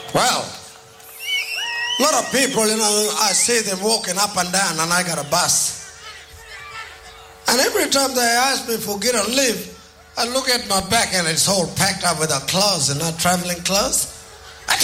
Well, a lot of people, I see them walking up and down, and I got a bus. And every time they ask me for get a lift, I look at my back and it's all packed up with our clothes and not traveling clothes.